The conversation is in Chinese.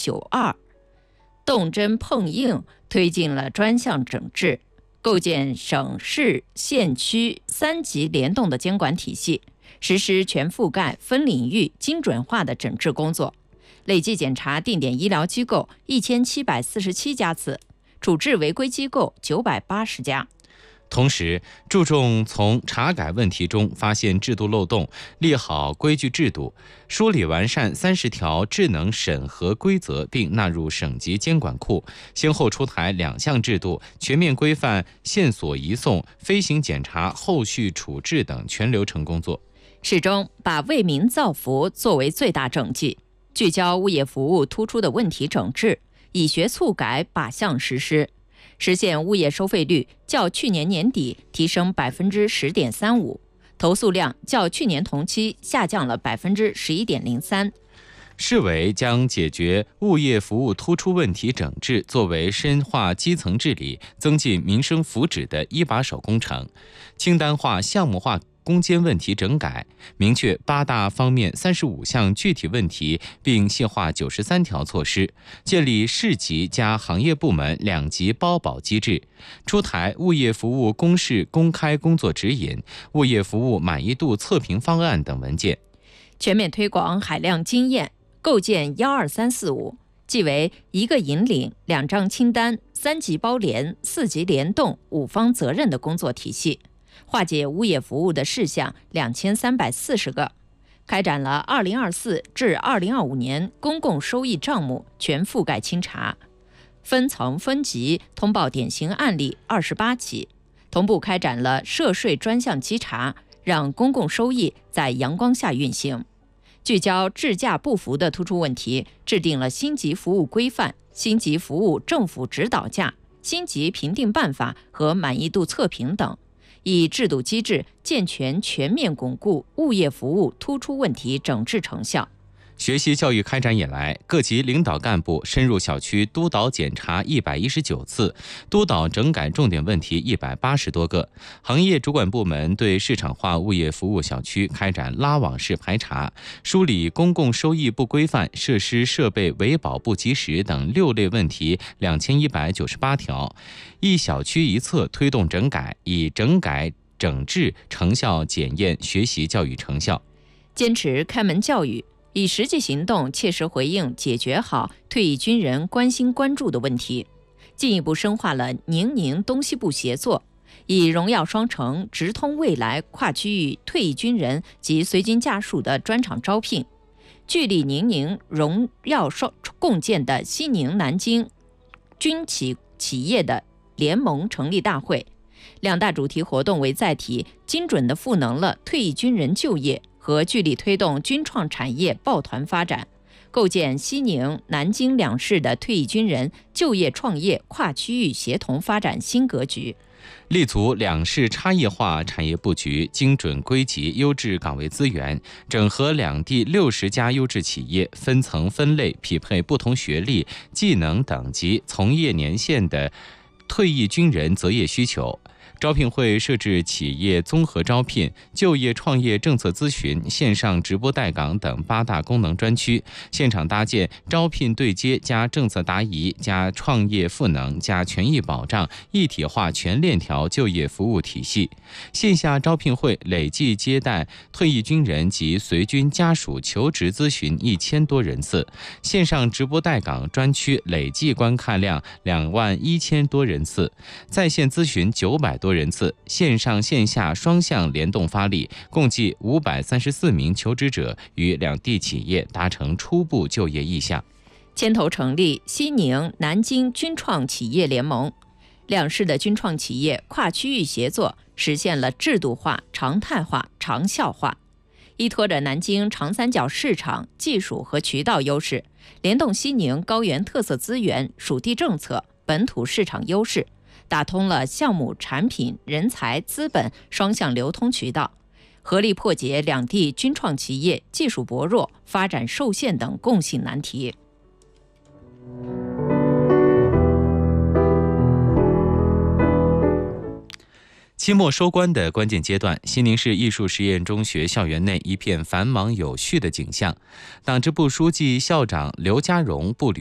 92，动真碰硬推进了专项整治，构建省市县区3级联动的监管体系，实施全覆盖、分领域、精准化的整治工作，累计检查定点医疗机构1747家次，处置违规机构980家。 同时，注重从查改问题中发现制度漏洞，立好规矩制度，梳理完善30条智能审核规则，并纳入省级监管库，先后出台2项制度，全面规范线索移送、飞行检查、后续处置等全流程工作。 始终把为民造福作为最大政绩，聚焦物业服务突出的问题整治，以学促改靶向实施，实现物业收费率较去年年底提升10.35%，投诉量较去年同期下降了11.03%。 市委将解决物业服务突出问题整治作为深化基层治理、增进民生福祉的一把手工程，清单化、项目化攻坚问题整改，明确8大方面35项具体问题，并细化93条措施，建立市级加行业部门2级包保机制，出台物业服务公示公开工作指引、物业服务满意度测评方案等文件， 全面推广海量经验，构建12345，即为1个引领、2张清单、3级包联、4级联动、5方责任的工作体系，化解物业服务的事项2340个，开展了2024至2025年公共收益账目全覆盖清查，分层分级通报典型案例28起，同步开展了涉税专项稽查，让公共收益在阳光下运行。聚焦质价不符的突出问题，制定了星级服务规范、星级服务政府指导价、星级评定办法和满意度测评等，以制度机制健全全面巩固物业服务突出问题整治成效。 学习教育开展以来，各级领导干部深入小区督导检查119次，督导整改重点问题180多个。行业主管部门对市场化物业服务小区开展拉网式排查，梳理公共收益不规范、设施设备维保不及时等6类问题2198条。一小区一策推动整改，以整改整治成效检验学习教育成效。 坚持开门教育，以实际行动切实回应解决好退役军人关心关注的问题，进一步深化了宁宁东西部协作，以荣耀双城直通未来跨区域退役军人及随军家属的专场招聘，聚力宁宁荣耀共建的西宁南京军企业的联盟成立大会。2大主题活动为载体，精准地赋能了退役军人就业和聚力推动军创产业抱团发展，构建西宁、南京2市的退役军人就业创业跨区域协同发展新格局， 立足2市差异化产业布局，精准归集优质岗位资源，整合2地60家优质企业，分层分类匹配不同学历、技能等级、从业年限的退役军人择业需求。招聘会设置企业综合招聘、就业创业政策咨询、线上直播带岗等8大功能专区，现场搭建招聘对接加政策答疑加创业赋能加权益保障一体化全链条就业服务体系。线下招聘会累计接待退役军人及随军家属求职咨询1000多人次，线上直播带岗专区累计观看量21000多人次，在线咨询900多人次，线上线下双向联动发力，共计534名求职者与2地企业达成初步就业意向。 牵头成立西宁、南京军创企业联盟，2市的军创企业跨区域协作，实现了制度化、常态化、长效化。依托着南京长三角市场、技术和渠道优势，联动西宁高原特色资源、属地政策、本土市场优势，打通了项目、产品、人才、资本双向流通渠道，合力破解2地军创企业技术薄弱、发展受限等共性难题。 期末收官的关键阶段，西宁市艺术实验中学校园内一片繁忙有序的景象。党支部书记、校长刘家荣步履